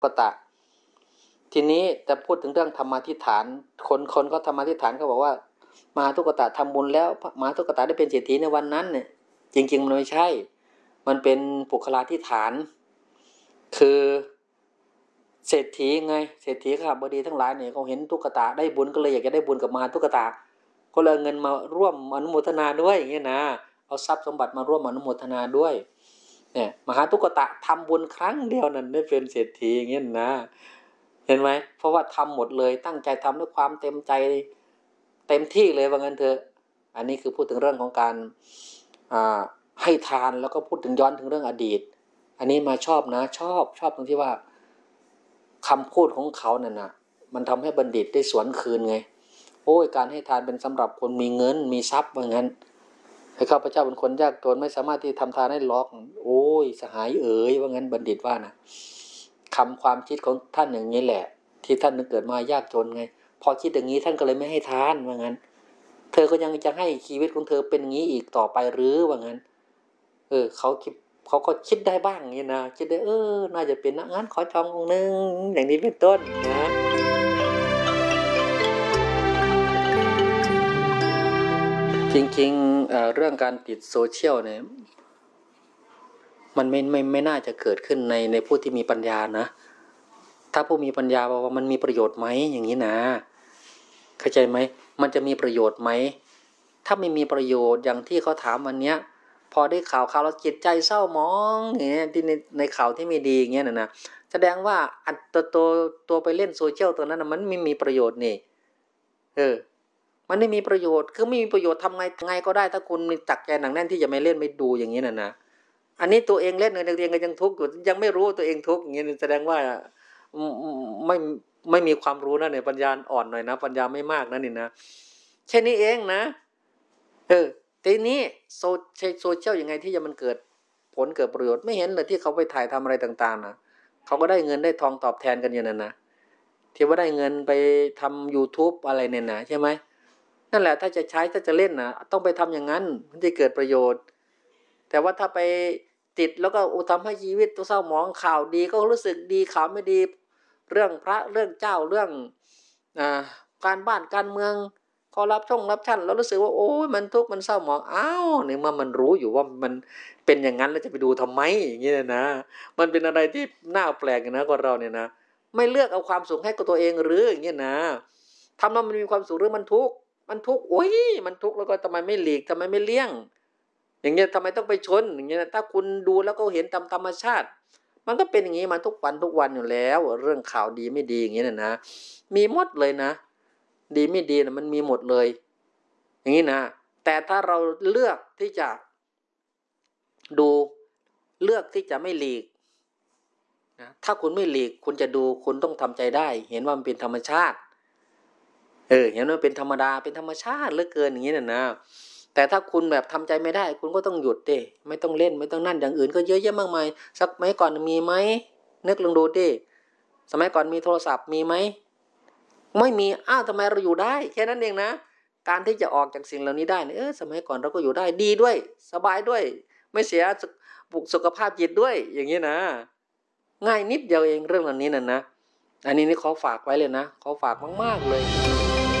กตะทีนี้จะพูดถึงเรื่องธรรมาธิษฐานคนก็ธรรมาธิษฐานเขาบอกว่ามหาทุกตะทำบุญแล้วมหาทุกตะได้เป็นเศรษฐีในวันนั้นเนี่ยจริงๆมันไม่ใช่มันเป็นปุคลาธิฐานคือเศรษฐีไงเศรษฐีข้าบดีทั้งหลายเนี่ยเขาเห็นทุกตะได้บุญก็เลยอยากจะได้บุญกับมหาทุกตะก็เลยเงินมาร่วมอนุโมทนาด้วยอย่างเงี้ยนะเอาทรัพย์สมบัติมาร่วมอนุโมทนาด้วยเนี่ยมหาทุกตะทำบุญครั้งเดียวนั้นได้เป็นเศรษฐีอย่างเงี้ยนะเห็นไหมเพราะว่าทำหมดเลยตั้งใจทำด้วยความเต็มใจเต็มที่เลยว่างั้นเถอะอันนี้คือพูดถึงเรื่องของการให้ทานแล้วก็พูดถึงย้อนถึงเรื่องอดีตอันนี้มาชอบนะชอบตรงที่ว่าคำพูดของเขาเนี่ยนะมันทำให้บัณฑิตได้สวนคืนไงโอ้ยการให้ทานเป็นสำหรับคนมีเงินมีทรัพย์ว่างั้นให้ข้าพเจ้าเป็นคนยากจนไม่สามารถที่ทำทานได้หรอกโอ้ยสหายเอ๋ยว่างั้นบัณฑิตว่านะความคิดของท่านอย่างนี้แหละที่ท่านเกิดมายากจนไงพอคิดอย่างนี้ท่านก็เลยไม่ให้ทานว่างั้นเธอก็ยังจะให้ชีวิตของเธอเป็นอย่างนี้อีกต่อไปหรือว่างั้นเขาก็คิดได้บ้างอย่างนี้นะคิดได้น่าจะเป็นนะงั้นขอจององค์นึงอย่างนี้เป็นต้นนะจริงๆเรื่องการติดโซเชียลเนี่ยมันไม่น่าจะเกิดขึ้นในผู้ที่มีปัญญานะถ้าผู้มีปัญญาบอกว่ามันมีประโยชน์ไหมอย่างนี้นะเข้าใจไหมมันจะมีประโยชน์ไหมถ้าไม่มีประโยชน์อย่างที่เขาถามวันเนี้ยพอได้ข่าวแล้วจิตใจเศร้าหมองอย่างเงี้ยที่ในข่าวที่ไม่ดีอย่างเงี้ยนะแสดงว่าอัตตัวไปเล่นโซเชียลตัวนั้นนะมันไม่มีประโยชน์นี่มันไม่มีประโยชน์คือไม่มีประโยชน์ทำไงก็ได้ถ้าคุณมีตักใจหนักแน่นที่จะไม่เล่นไม่ดูอย่างนี้นะอันนี้ตัวเองเล่นตัวเองก็ยังทุกข์อยู่ยังไม่รู้ตัวเองทุกข์อย่างนี้แสดงว่าไม่ไม่มีความรู้นะเนี่ยปัญญาอ่อนหน่อยนะปัญญาไม่มากนะนี่นะแค่นี้เองนะทีนี้โซเชียลยังไงที่จะมันเกิดผลเกิดประโยชน์ไม่เห็นเลยที่เขาไปถ่ายทำอะไรต่างๆนะเขาก็ได้เงินได้ทองตอบแทนกันอยู่นั่นนะที่ว่าได้เงินไปทำ YouTube อะไรเนี่ยนะใช่ไหมนั่นแหละถ้าจะใช้ถ้าจะเล่นนะต้องไปทำอย่างนั้นมันจะเกิดประโยชน์แต่ว่าถ้าไปติดแล้วก็ทำให้ชีวิตตัวเศร้าหมองข่าวดีก็รู้สึกดีข่าวไม่ดีเรื่องพระเรื่องเจ้าเรื่องการบ้านการเมืองขอรับชั่นแล้วรู้สึกว่าโอ้ยมันทุกข์มันเศร้าหมองอ้าวเนี่ยมันรู้อยู่ว่ามันเป็นอย่างนั้นแล้วจะไปดูทำไมอย่างนี้นะมันเป็นอะไรที่น่าแปลกนะคนเราเนี่ยนะไม่เลือกเอาความสุขให้กับตัวเองหรืออย่างนี้นะทำแล้วมันมีความสุขหรือมันทุกข์โอ้ยมันทุกข์แล้วก็ทำไมไม่หลีกทำไมไม่เลี่ยงอย่างเงี้ยทำไมต้องไปชนอย่างเงี้ยถ้าคุณดูแล้วก็เห็นตามธรรมชาติมันก็เป็นอย่างงี้มาทุกวันอยู่แล้วเรื่องข่าวดีไม่ดีอย่างเงี้ยนะมีหมดเลยนะดีไม่ดีนะมันมีหมดเลยอย่างนี้นะแต่ถ้าเราเลือกที่จะดูเลือกที่จะไม่หลีกนะถ้าคุณไม่หลีกคุณจะดูคุณต้องทำใจได้เห็นว่ามันเป็นธรรมชาติเห็นว่าเป็นธรรมดาเป็นธรรมชาติเหลือเกินอย่างนี้นะแต่ถ้าคุณแบบทำใจไม่ได้คุณก็ต้องหยุดดิไม่ต้องเล่นไม่ต้องนั่นอย่างอื่นก็เยอะแยะมากมายสักสมัยก่อนมีไหมนึกลองดูดิสมัยก่อนมีโทรศัพท์มีไหมไม่มีอ้าวทำไมเราอยู่ได้แค่นั้นเองนะการที่จะออกจากสิ่งเหล่านี้ได้เนี่ยสมัยก่อนเราก็อยู่ได้ดีด้วยสบายด้วยไม่เสียสุขภาพจิตด้วยอย่างนี้นะง่ายนิดเดียวเองเรื่องเหล่านี้นะอันนี้ขอฝากไว้เลยนะขอฝากมากๆเลย